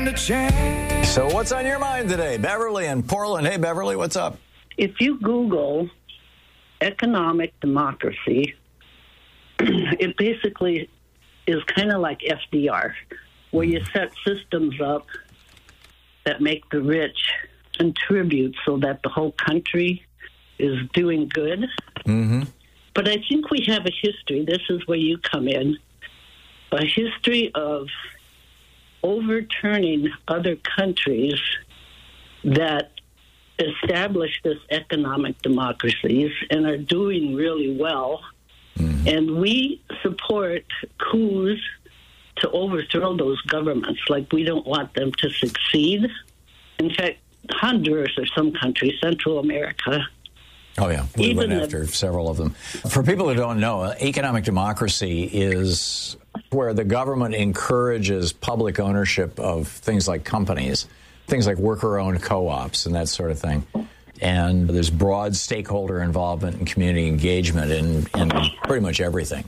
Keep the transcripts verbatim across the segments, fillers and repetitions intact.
stand a chance. So what's on your mind today? Beverly in Portland. Hey, Beverly, what's up? If you Google economic democracy, it basically is kind of like F D R, where you set systems up that make the rich contribute so that the whole country is doing good. Mm-hmm. But I think we have a history, this is where you come in, a history of overturning other countries that established this economic democracies and are doing really well. Mm-hmm. And we support coups to overthrow those governments. Like, we don't want them to succeed. In fact, Honduras or some country, Central America. Oh, yeah. We Even went after the, several of them. For people who don't know, economic democracy is where the government encourages public ownership of things like companies, things like worker-owned co-ops and that sort of thing. And there's broad stakeholder involvement and community engagement in, in pretty much everything.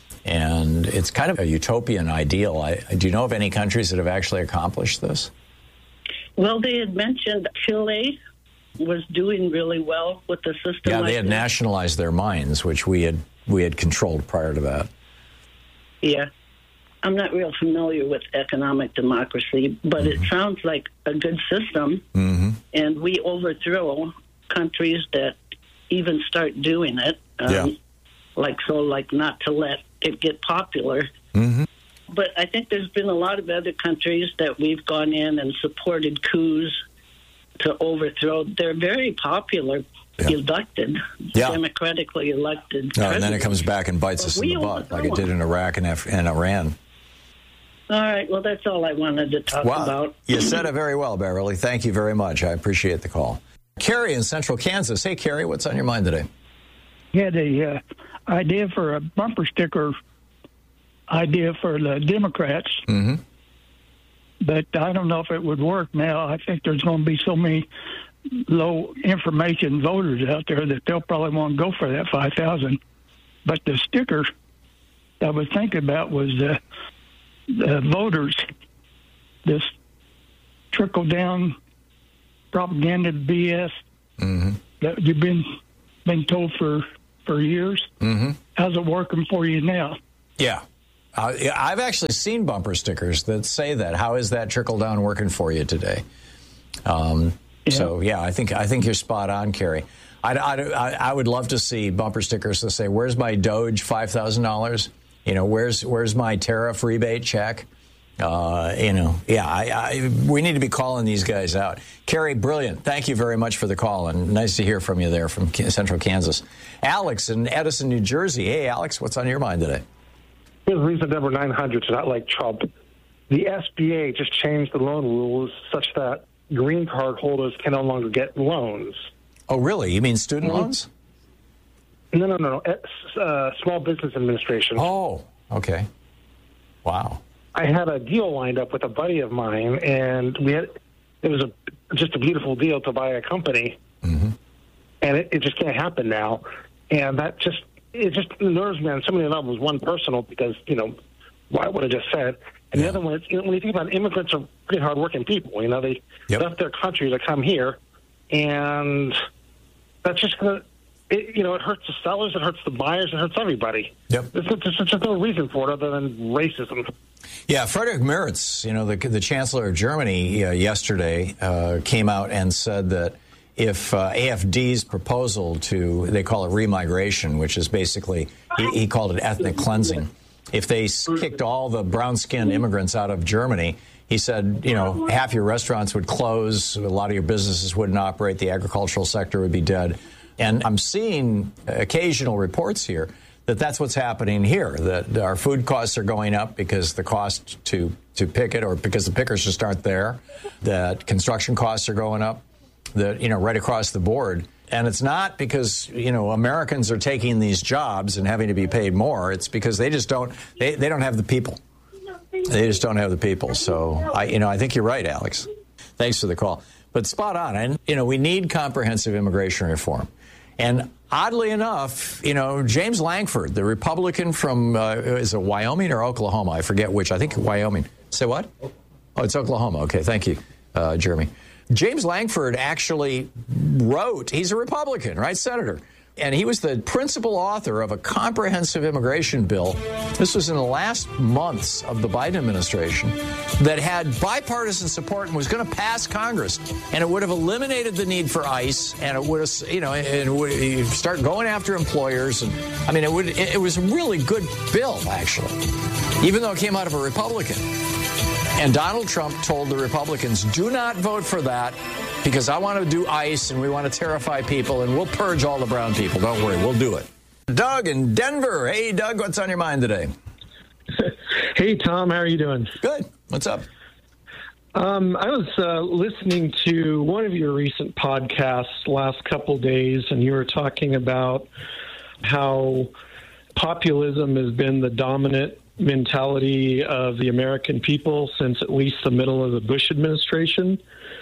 And it's kind of a utopian ideal. I, do you know of any countries that have actually accomplished this? Well, they had mentioned Chile was doing really well with the system. Yeah, like they had this. nationalized their mines, which we had we had controlled prior to that. Yeah. I'm not real familiar with economic democracy, but mm-hmm. it sounds like a good system. Mm-hmm. And we overthrow countries that even start doing it. Um, yeah. Like, so, like, not to let it get popular. Mm-hmm. But I think there's been a lot of other countries that we've gone in and supported coups to overthrow. They're very popular, yeah. elected, yeah. democratically elected. No, and then it comes back and bites but us in the butt, like it did in Iraq and, Af- and Iran. All right, well, that's all I wanted to talk well, about. You said it very well, Beverly. Thank you very much. I appreciate the call. Carrie in Central Kansas. Hey, Carrie, what's on your mind today? Yeah, the uh, idea for a bumper sticker idea for the Democrats. Mm-hmm. But I don't know if it would work now. I think there's going to be so many low information voters out there that they'll probably want to go for that five thousand. But the sticker I was thinking about was uh, the voters, this trickle-down propaganda B S mm-hmm. that you've been been told for, for years. Mm-hmm. How's it working for you now? Yeah. Uh, I've actually seen bumper stickers that say that. How is that trickle down working for you today? Um, yeah. So, yeah, I think I think you're spot on, Carrie. I, I, I would love to see bumper stickers that say, where's my Doge five thousand dollars? You know, where's where's my tariff rebate check? Uh, you know, yeah, I, I, we need to be calling these guys out. Carrie, brilliant. Thank you very much for the call, and nice to hear from you there from Central Kansas. Alex in Edison, New Jersey. Hey, Alex, what's on your mind today? Here's reason number nine hundred is not like Trump. The S B A just changed the loan rules such that green card holders can no longer get loans. Oh, really? You mean student mm-hmm. loans? No, no, no, no. Uh, Small Business Administration. Oh, okay. Wow. I had a deal lined up with a buddy of mine, and we had it was a just a beautiful deal to buy a company, mm-hmm. and it, it just can't happen now. And that just it just nerves me on so many levels. One, personal, because, you know, what I just said. And yeah. the other one is, you know, when you think about it, immigrants are pretty hardworking people. You know, they yep. left their country to come here, and that's just going to, you know, it hurts the sellers, it hurts the buyers, it hurts everybody. Yep. There's, there's just no reason for it other than racism. Yeah, Friedrich Merz, you know, the, the Chancellor of Germany uh, yesterday uh, came out and said that if uh, A F D's proposal to, they call it remigration, which is basically, he, he called it ethnic cleansing. If they kicked all the brown-skinned immigrants out of Germany, he said, you know, half your restaurants would close, a lot of your businesses wouldn't operate, the agricultural sector would be dead. And I'm seeing occasional reports here that that's what's happening here, that our food costs are going up because the cost to, to pick it, or because the pickers just aren't there, that construction costs are going up, that, you know, right across the board. And it's not because, you know, Americans are taking these jobs and having to be paid more. It's because they just don't, they, they don't have the people. They just don't have the people. So, I, you know, I think you're right, Alex. Thanks for the call. But spot on. And, you know, we need comprehensive immigration reform. And oddly enough, you know, James Langford, the Republican from, uh, is it Wyoming or Oklahoma? I forget which. I think Wyoming. Say what? Oh, it's Oklahoma. Okay, thank you, uh, Jeremy. James Langford actually wrote, he's a Republican, right, Senator? And he was the principal author of a comprehensive immigration bill. This was in the last months of the Biden administration that had bipartisan support and was going to pass Congress. And it would have eliminated the need for ICE, and it would have, you know, it would start going after employers. And I mean, it would. It was a really good bill, actually, even though it came out of a Republican. And Donald Trump told the Republicans, do not vote for that because I want to do ICE and we want to terrify people and we'll purge all the brown people. Don't worry, we'll do it. Doug in Denver. Hey, Doug, what's on your mind today? Hey, Tom, how are you doing? Good. What's up? Um, I was uh, listening to one of your recent podcasts last couple days, and you were talking about how populism has been the dominant mentality of the American people since at least the middle of the Bush administration.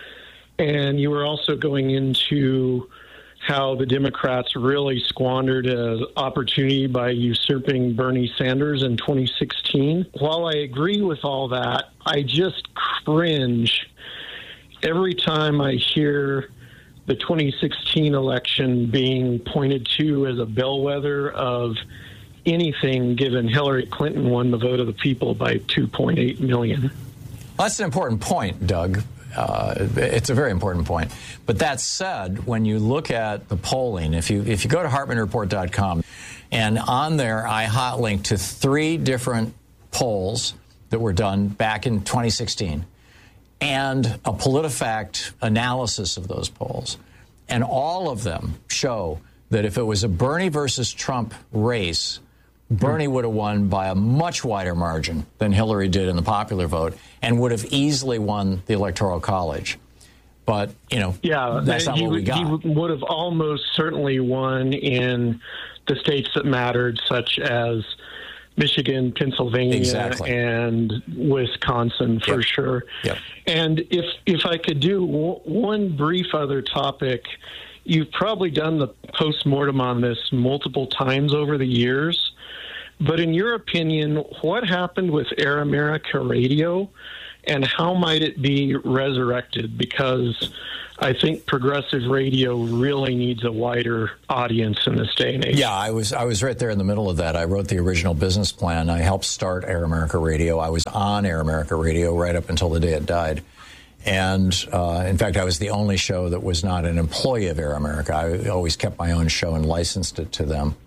And you were also going into how the Democrats really squandered an opportunity by usurping Bernie Sanders in twenty sixteen. While I agree with all that, I just cringe every time I hear the twenty sixteen election being pointed to as a bellwether of anything, given Hillary Clinton won the vote of the people by two point eight million. Well, that's an important point, Doug. Uh, it's a very important point. But that said, when you look at the polling, if you if you go to Hartman Report dot com, and on there I hot link to three different polls that were done back in twenty sixteen and a PolitiFact analysis of those polls. And all of them show that if it was a Bernie versus Trump race, Bernie would have won by a much wider margin than Hillary did in the popular vote and would have easily won the Electoral College. But, you know, yeah, that's not he, what we got. He would have almost certainly won in the states that mattered, such as Michigan, Pennsylvania, exactly. and Wisconsin, for yep. sure. Yep. And if, if I could do w- one brief other topic, you've probably done the postmortem on this multiple times over the years. But in your opinion, what happened with Air America Radio and how might it be resurrected? Because I think progressive radio really needs a wider audience in this day and age. Yeah, I was I was right there in the middle of that. I wrote the original business plan. I helped start Air America Radio. I was on Air America Radio right up until the day it died. And, uh, in fact, I was the only show that was not an employee of Air America. I always kept my own show and licensed it to them.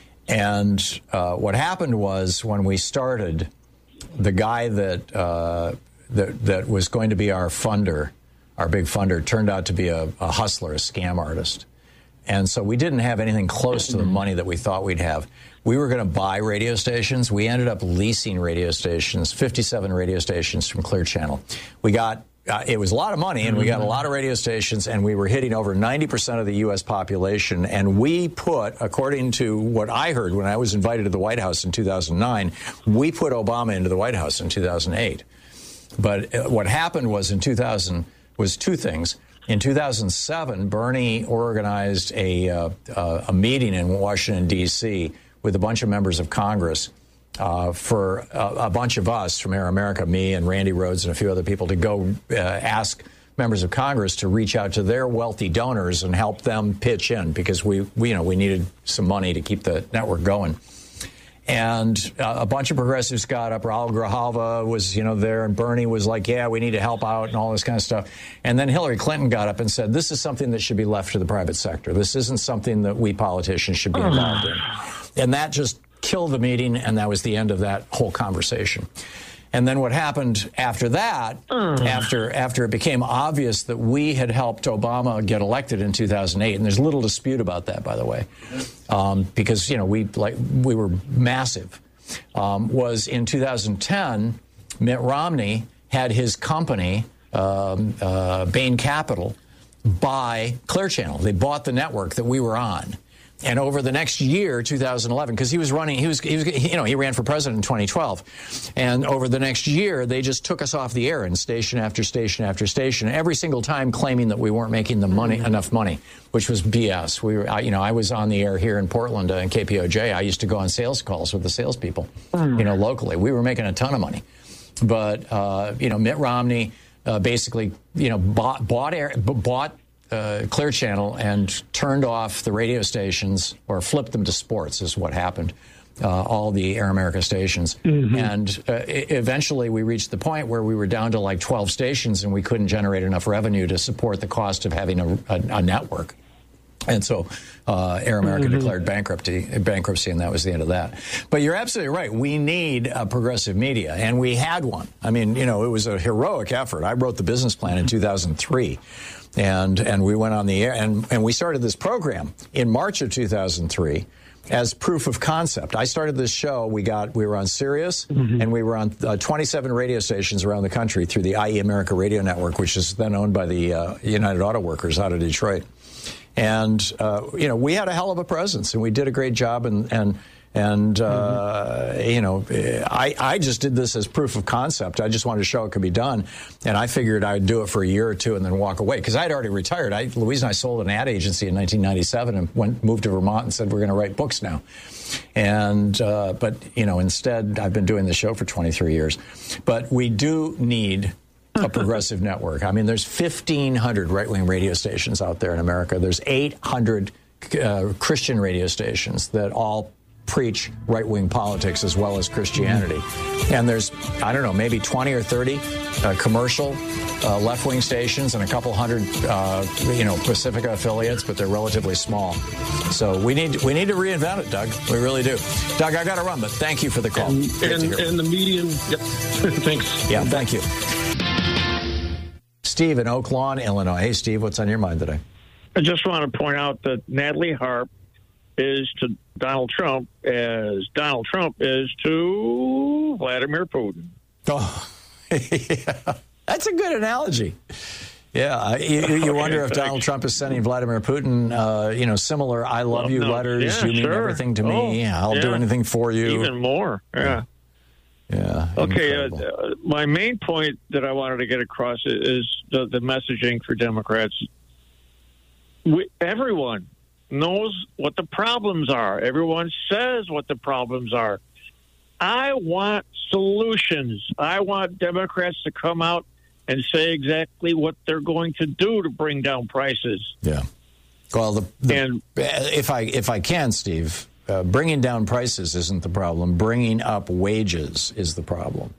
And uh, what happened was when we started, the guy that, uh, that that was going to be our funder, our big funder, turned out to be a, a hustler, a scam artist. And so we didn't have anything close to the money that we thought we'd have. We were going to buy radio stations. We ended up leasing radio stations, fifty-seven radio stations from Clear Channel. We got Uh, it was a lot of money, and we got a lot of radio stations, and we were hitting over ninety percent of the U S population. And we put, according to what I heard when I was invited to the White House in two thousand nine, we put Obama into the White House in two thousand eight. But uh, what happened was in two thousand was two things. In two thousand seven, Bernie organized a, uh, uh, a meeting in Washington, D C with a bunch of members of Congress. Uh, for a, a bunch of us from Air America, me and Randy Rhodes and a few other people, to go uh, ask members of Congress to reach out to their wealthy donors and help them pitch in because we, we you know, we needed some money to keep the network going. And uh, a bunch of progressives got up. Raul Grijalva was, you know, there, and Bernie was like, yeah, we need to help out and all this kind of stuff. And then Hillary Clinton got up and said, this is something that should be left to the private sector. This isn't something that we politicians should be involved in. And that just killed the meeting, and that was the end of that whole conversation. And then what happened after that, uh. after after it became obvious that we had helped Obama get elected in two thousand eight, and there's little dispute about that, by the way, um, because you know we like we were massive. Um, was in two thousand ten, Mitt Romney had his company, um, uh, Bain Capital, buy Clear Channel. They bought the network that we were on. And over the next year, two thousand eleven, because he was running, he was, he was, you know, he ran for president in twenty twelve. And over the next year, they just took us off the air in station after station after station, every single time claiming that we weren't making the money, enough money, which was B S. We were, I, you know, I was on the air here in Portland uh, in K P O J. I used to go on sales calls with the salespeople, you know, locally. We were making a ton of money. but uh, you know, Mitt Romney uh, basically, you know, bought bought air, bought uh, Clear Channel and turned off the radio stations, or flipped them to sports, is what happened. Uh, all the Air America stations. Mm-hmm. And uh, eventually we reached the point where we were down to like twelve stations and we couldn't generate enough revenue to support the cost of having a, a, a network. And so uh, Air America mm-hmm. declared bankruptcy, bankruptcy, and that was the end of that. But you're absolutely right. We need a progressive media, and we had one. I mean, you know, it was a heroic effort. I wrote the business plan in two thousand three, and and we went on the air, and, and we started this program in March of two thousand three. As proof of concept. I started this show. We got we were on Sirius, mm-hmm. and we were on uh, twenty-seven radio stations around the country through the I E America Radio Network, which is then owned by the uh, United Auto Workers out of Detroit. And uh, you know, we had a hell of a presence, and we did a great job. And and and uh, mm-hmm. you know, I I just did this as proof of concept. I just wanted to show it could be done, and I figured I'd do it for a year or two and then walk away, because I'd already retired. I, Louise and I sold an ad agency in nineteen ninety-seven and went moved to Vermont and said we're going to write books now. And uh, but you know, instead I've been doing the show for twenty-three years. But we do need a progressive network. I mean, there's fifteen hundred right-wing radio stations out there in America. There's eight hundred uh, Christian radio stations that all preach right-wing politics as well as Christianity. And there's, I don't know, maybe twenty or thirty uh, commercial uh, left-wing stations and a couple hundred, uh, you know, Pacifica affiliates, but they're relatively small. So we need we need to reinvent it, Doug. We really do. Doug, I got to run, but thank you for the call. And, and, and the median, yep. Thanks. Yeah, thank you. Steve in Oak Lawn, Illinois. Hey, Steve, what's on your mind today? I just want to point out that Natalie Harp is to Donald Trump as Donald Trump is to Vladimir Putin. Oh, yeah. That's a good analogy. Yeah, you, you wonder if Donald Trump is sending Vladimir Putin, uh, you know, similar "I love well, you" no, letters. Yeah, you mean sure. everything to me. Oh, I'll yeah. do anything for you. Even more. Yeah. Yeah. Okay. Uh, my main point that I wanted to get across is the, the messaging for Democrats. We, everyone knows what the problems are. Everyone says what the problems are. I want solutions. I want Democrats to come out and say exactly what they're going to do to bring down prices. Yeah. Well, the, the, and if I if I can, Steve, uh, bringing down prices isn't the problem. Bringing up wages is the problem.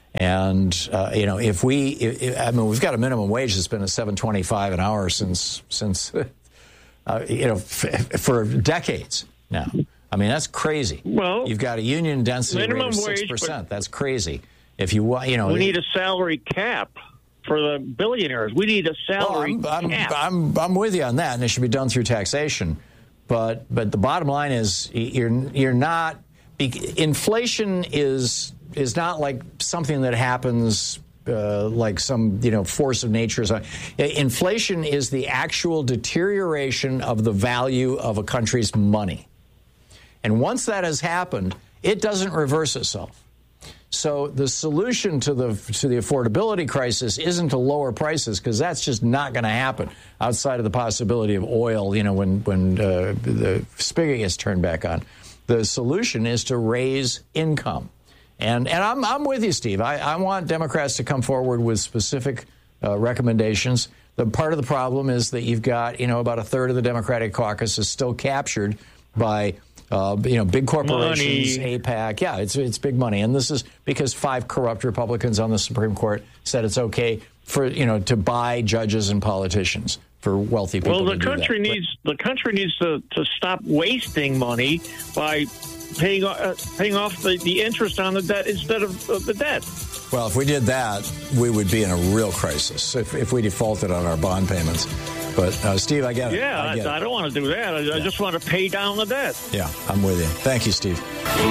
And uh, you know, if we, if, I mean, we've got a minimum wage that's been at seven twenty-five an hour since since. Uh, you know, f- for decades now. I mean, that's crazy. Well, you've got a union density rate of six percent. That's crazy. If you want, you know, we need a salary cap for the billionaires. We need a salary well, I'm, cap. I'm, I'm, I'm with you on that, and it should be done through taxation. But but the bottom line is, you're you're not. Inflation is is not like something that happens. Uh, like some, you know, force of nature. Inflation is the actual deterioration of the value of a country's money. And once that has happened, it doesn't reverse itself. So the solution to the to the affordability crisis isn't to lower prices, because that's just not going to happen outside of the possibility of oil, you know, when, when uh, the spigot gets turned back on. The solution is to raise income. And and I'm I'm with you, Steve. I, I want Democrats to come forward with specific uh, recommendations. The part of the problem is that you've got, you know, about a third of the Democratic caucus is still captured by, uh, you know, big corporations, money. AIPAC. Yeah, it's it's big money. And this is because five corrupt Republicans on the Supreme Court said it's okay for, you know, to buy judges and politicians for wealthy people. Well, the to country do that. needs but, the country needs to, to stop wasting money by paying uh, paying off the, the interest on the debt instead of uh, the debt. Well, if we did that, we would be in a real crisis if, if we defaulted on our bond payments. But, uh, Steve, I get it. Yeah, I, get I, I don't want to do that. I, yeah. I just want to pay down the debt. Yeah, I'm with you. Thank you, Steve.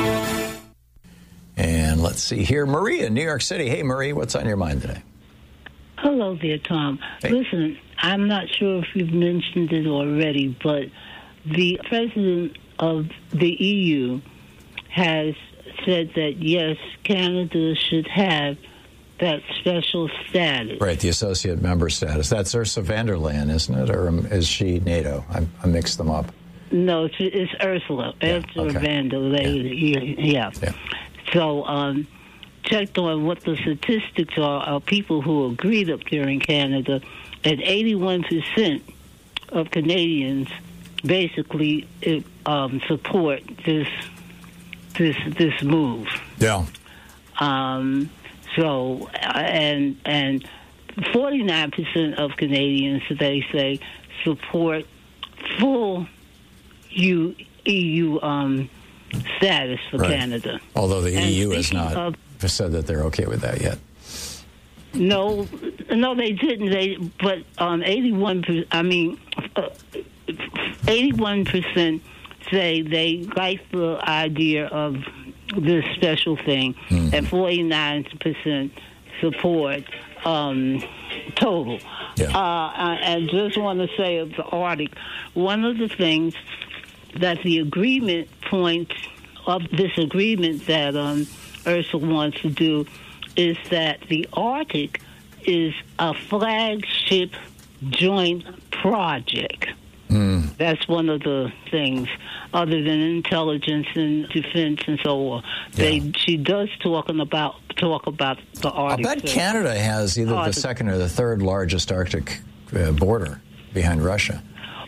And let's see here. Maria in New York City. Hey, Marie, what's on your mind today? Hello there, Tom. Hey. Listen, I'm not sure if you've mentioned it already, but the president of the E U has said that, yes, Canada should have that special status. Right, the associate member status. That's Ursula von der Leyen, isn't it? Or is she NATO? I, I mixed them up. No, it's, it's Ursula. Yeah, Ursula okay. von der Leyen. Yeah. yeah. yeah. So um, checked on what the statistics are of people who agreed up there in Canada, and eighty-one percent of Canadians basically um, support this this this move. Yeah. Um, so and and forty-nine percent of Canadians, they say, support full U, E U um, status for right. Canada. Although the and E U has not of, said that they're okay with that yet. No, no, they didn't. They but um, eighty-one. I mean, uh, eighty-one percent say they like the idea of this special thing, mm-hmm. and forty-nine percent support um, total. Yeah. Uh, I, I just want to say of the Arctic, one of the things that the agreement points of this agreement that um, Ursula wants to do is that the Arctic is a flagship joint project. Mm. That's one of the things, other than intelligence and defense and so on. Yeah. They, she does talking about talk about the Arctic. I bet Canada has either Arctic. the second or the third largest Arctic uh, border behind Russia.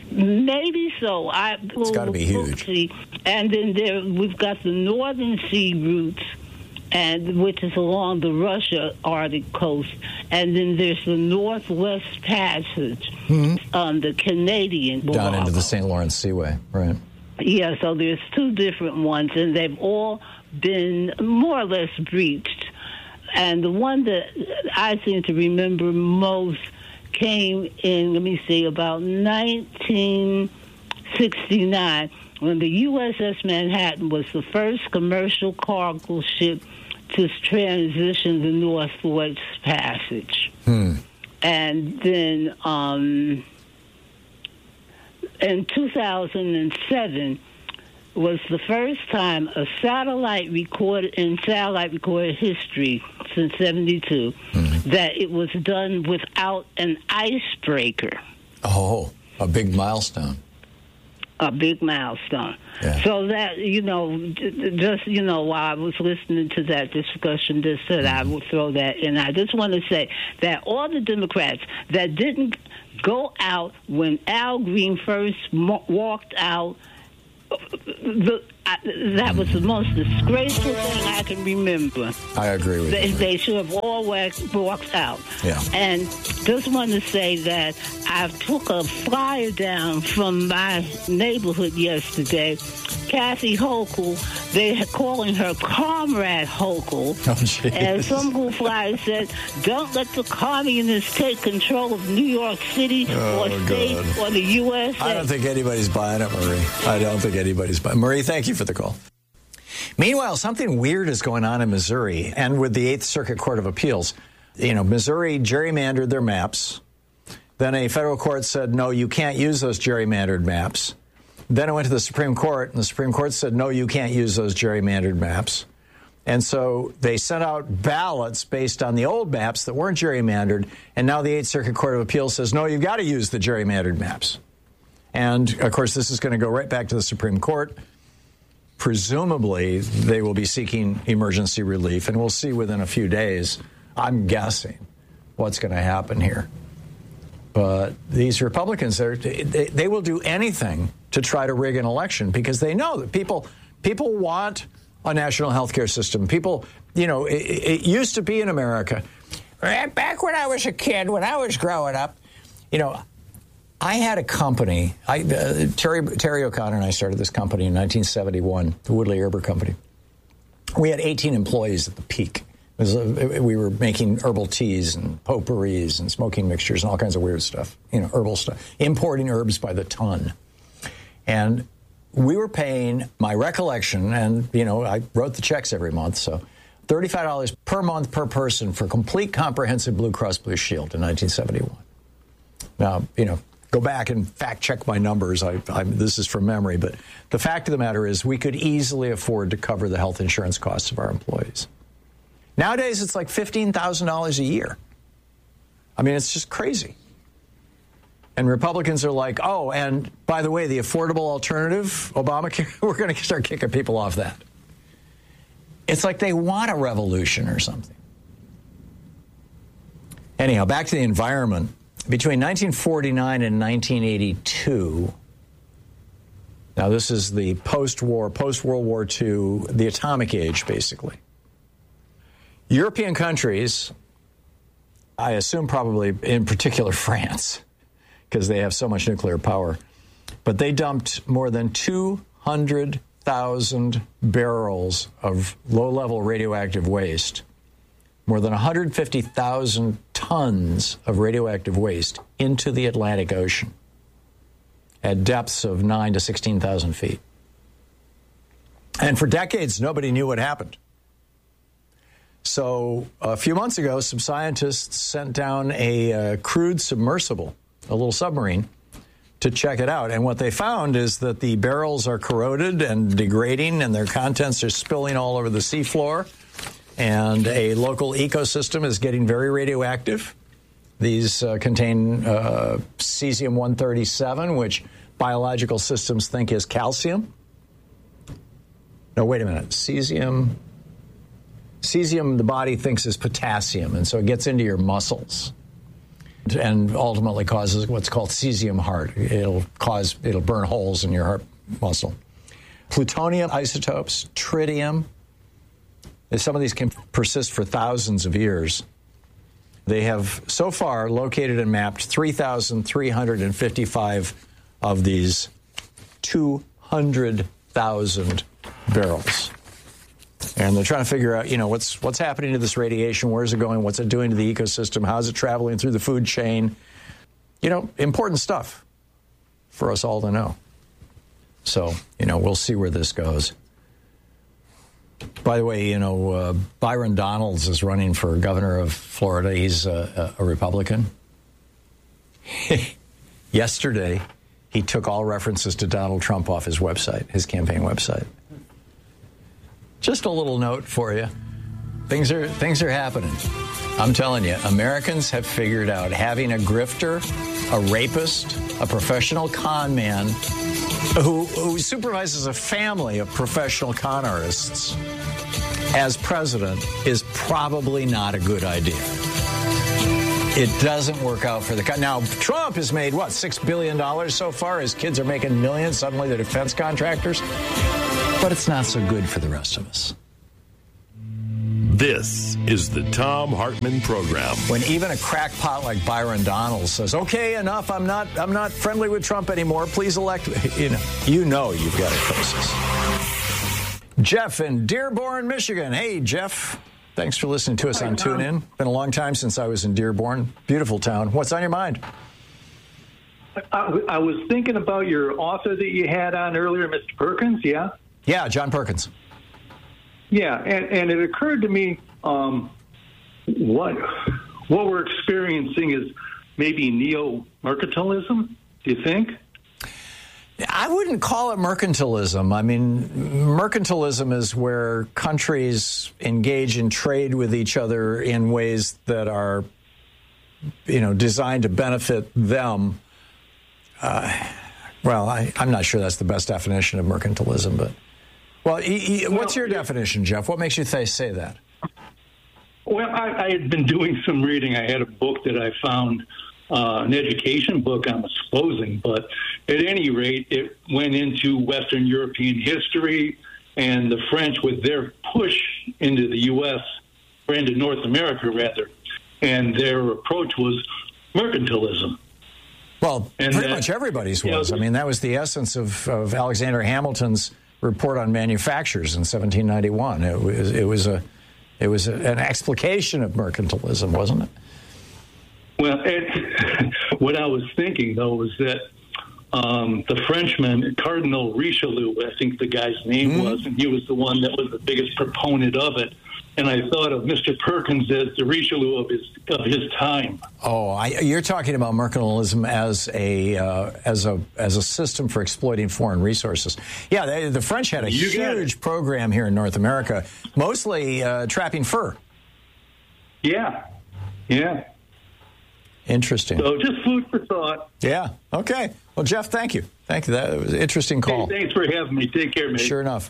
Maybe so. I, well, it's got to be huge. See. And then there we've got the Northern Sea routes, and which is along the Russia Arctic coast, and then there's the Northwest Passage, mm-hmm. um, the Canadian down into the Saint Lawrence Seaway, right? Yeah, so there's two different ones, and they've all been more or less breached. And the one that I seem to remember most came in, let me see, about nineteen sixty-nine, when the U S S Manhattan was the first commercial cargo ship to transition the Northwest Passage. Hmm. And then um, in two thousand seven was the first time a satellite recorded in satellite recorded history since seventy-two mm-hmm. that it was done without an icebreaker. Oh, a big milestone. A big milestone. Yeah. So that, you know, just, you know, while I was listening to that discussion, just said mm-hmm. I would throw that in. I just want to say that all the Democrats that didn't go out when Al Green first mo- walked out, the, I, that was the most disgraceful thing I can remember. I agree with they, you. They should have all walked, walked out. Yeah. And just want to say that I took a flyer down from my neighborhood yesterday. Kathy Hochul, they're calling her Comrade Hochul. Oh, and some who flyer said, don't let the communists take control of New York City oh, or state God. or the U S A. I don't think anybody's buying it, Marie. I don't think anybody's buying it. Marie, thank you for the call. Meanwhile, something weird is going on in Missouri and with the Eighth Circuit Court of Appeals. You know, Missouri gerrymandered their maps. Then a federal court said, no, you can't use those gerrymandered maps. Then it went to the Supreme Court, and the Supreme Court said, no, you can't use those gerrymandered maps. And so they sent out ballots based on the old maps that weren't gerrymandered, and now the Eighth Circuit Court of Appeals says, no, you've got to use the gerrymandered maps. And, of course, this is going to go right back to the Supreme Court. Presumably, they will be seeking emergency relief, and we'll see within a few days, I'm guessing, what's going to happen here. But these Republicans, they, they will do anything to try to rig an election because they know that people people want a national health care system. People, you know, it, it used to be in America. Back when I was a kid, when I was growing up, you know, I had a company. I, uh, Terry, Terry O'Connor and I started this company in nineteen seventy-one, the Woodley Herber Company. We had eighteen employees at the peak. It was a, we were making herbal teas and potpourris and smoking mixtures and all kinds of weird stuff, you know, herbal stuff, importing herbs by the ton. And we were paying, my recollection, and, you know, I wrote the checks every month, so thirty-five dollars per month per person for complete comprehensive Blue Cross Blue Shield in nineteen seventy-one. Now, you know, go back and fact check my numbers. I, I, this is from memory, but the fact of the matter is we could easily afford to cover the health insurance costs of our employees. Nowadays, it's like fifteen thousand dollars a year. I mean, it's just crazy. And Republicans are like, oh, and by the way, the affordable alternative, Obamacare, we're going to start kicking people off that. It's like they want a revolution or something. Anyhow, back to the environment. Between nineteen forty-nine and nineteen eighty-two, now this is the post-war, post-World War Two, the atomic age, basically. European countries, I assume probably in particular France, because they have so much nuclear power, but they dumped more than two hundred thousand barrels of low-level radioactive waste, more than one hundred fifty thousand tons of radioactive waste into the Atlantic Ocean at depths of nine to sixteen thousand feet. And for decades, nobody knew what happened. So a few months ago, some scientists sent down a uh, crewed submersible, a little submarine, to check it out. And what they found is that the barrels are corroded and degrading, and their contents are spilling all over the seafloor. And a local ecosystem is getting very radioactive. These uh, contain uh, cesium one thirty-seven, which biological systems think is calcium. No, wait a minute. Cesium... Cesium, the body thinks is potassium, and so it gets into your muscles and ultimately causes what's called cesium heart. It'll cause, it'll burn holes in your heart muscle. Plutonium isotopes, tritium, some of these can persist for thousands of years. They have so far located and mapped three thousand three hundred fifty-five of these two hundred thousand barrels. And they're trying to figure out, you know, what's what's happening to this radiation, where's it going, what's it doing to the ecosystem, how's it traveling through the food chain. You know, important stuff for us all to know. So, you know, we'll see where this goes. By the way, you know, uh, Byron Donalds is running for governor of Florida. He's a, a Republican. Yesterday, he took all references to Donald Trump off his website, his campaign website. Just a little note for you. Things are things are happening. I'm telling you, Americans have figured out having a grifter, a rapist, a professional con man who, who supervises a family of professional con artists as president is probably not a good idea. It doesn't work out for the con. Now, Trump has made, what, six billion dollars so far? His kids are making millions, suddenly they're defense contractors. But it's not so good for the rest of us. This is the Thom Hartmann Program. When even a crackpot like Byron Donalds says, "Okay, enough. I'm not. I'm not friendly with Trump anymore. Please elect me." You know, you know you've got a crisis. Jeff in Dearborn, Michigan. Hey, Jeff. Thanks for listening to us Hi, on Tom. TuneIn. Been a long time since I was in Dearborn. Beautiful town. What's on your mind? I, I was thinking about your author that you had on earlier, Mister Perkins. Yeah. Yeah, John Perkins. Yeah, and, and it occurred to me um, what what we're experiencing is maybe neo-mercantilism, do you think? I wouldn't call it mercantilism. I mean, mercantilism is where countries engage in trade with each other in ways that are, you know, designed to benefit them. Uh, well, I, I'm not sure that's the best definition of mercantilism, but... Well, e- e- what's your definition, Jeff? What makes you th- say that? Well, I, I had been doing some reading. I had a book that I found, uh, an education book, I'm supposing. But at any rate, it went into Western European history and the French with their push into the U S, or into North America, rather. And their approach was mercantilism. Well, and pretty that, much everybody's you know, was. I mean, that was the essence of, of Alexander Hamilton's report on manufactures in seventeen ninety-one. It was it was a it was a, an explication of mercantilism, wasn't it? Well, it, what I was thinking though was that um, the Frenchman Cardinal Richelieu, I think the guy's name mm-hmm. was, and he was the one that was the biggest proponent of it. And I thought of Mister Perkins as the Richelieu of his of his time. Oh, I, you're talking about mercantilism as a uh, as a as a system for exploiting foreign resources. Yeah, they, the French had a you huge program here in North America, mostly uh, trapping fur. Yeah, yeah. Interesting. So just food for thought. Yeah. Okay. Well, Jeff, thank you. Thank you. That was an interesting call. Hey, thanks for having me. Take care, mate. Sure enough.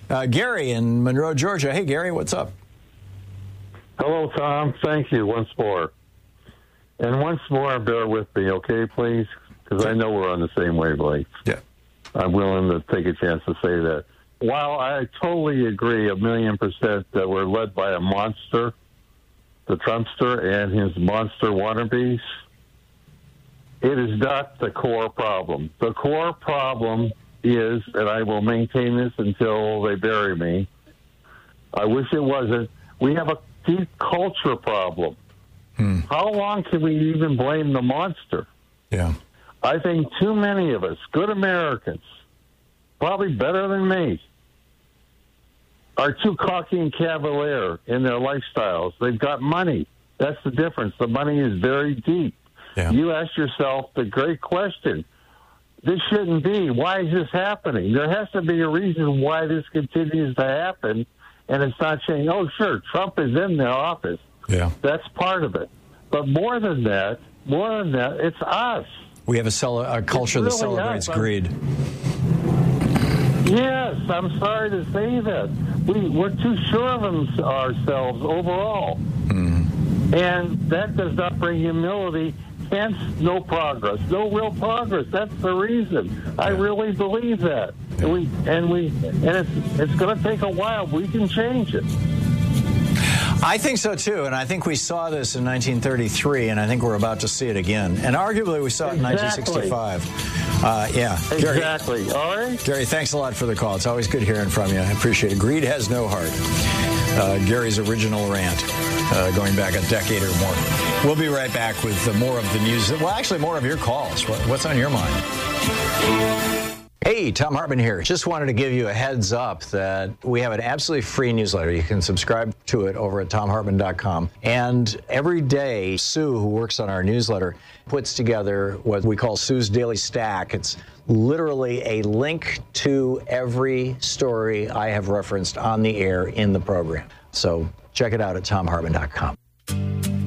Uh, Gary in Monroe, Georgia. Hey, Gary, what's up? Hello, Tom. Thank you once more. And once more, bear with me, okay, please? Because I know we're on the same wavelength. Yeah. I'm willing to take a chance to say that. While I totally agree a million percent that we're led by a monster, the Trumpster and his monster wannabes, it is not the core problem. The core problem is, and I will maintain this until they bury me, I wish it wasn't, we have a deep culture problem. Hmm. How long can we even blame the monster? Yeah. I think too many of us, good Americans, probably better than me, are too cocky and cavalier in their lifestyles. They've got money. That's the difference. The money is very deep. Yeah. You ask yourself the great question, this shouldn't be. Why is this happening? There has to be a reason why this continues to happen, and it's not saying, oh, sure, Trump is in their office. Yeah. That's part of it. But more than that, more than that, it's us. We have a, cel- a culture really that celebrates us. greed. Yes, I'm sorry to say that. We, we're too sure of them, ourselves overall. Mm. And that does not bring humility, hence no progress. No real progress. That's the reason. I really believe that. And we and we and it's it's gonna take a while. We can change it. I think so, too, and I think we saw this in nineteen thirty-three, and I think we're about to see it again. And arguably, we saw it in exactly. nineteen sixty-five. Uh, yeah. Exactly. Gary, All right. Gary, thanks a lot for the call. It's always good hearing from you. I appreciate it. Greed has no heart. Uh, Gary's original rant, uh, going back a decade or more. We'll be right back with uh, more of the news. Well, actually, more of your calls. What, what's on your mind? Hey, Tom Hartman here. Just wanted to give you a heads up that we have an absolutely free newsletter. You can subscribe to it over at tom hartman dot com. And every day, Sue, who works on our newsletter, puts together what we call Sue's Daily Stack. It's literally a link to every story I have referenced on the air in the program. So check it out at tom hartman dot com.